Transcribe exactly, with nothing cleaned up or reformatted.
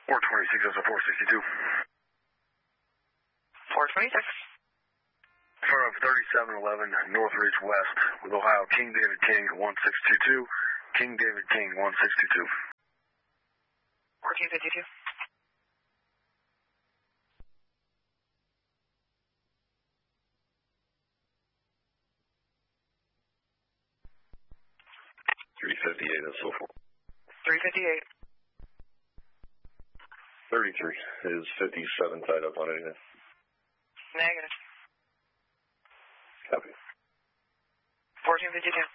four twenty-six, that's a four sixty-two. four twenty-six. Front of thirty-seven eleven Northridge West with Ohio King David King one six two two, King David King one six two two. fourteen fifty-two. three fifty-eight, that's so four. three fifty-eight. thirty-three is fifty-seven tied up on anything. Negative. Copy. fourteen fifty-two.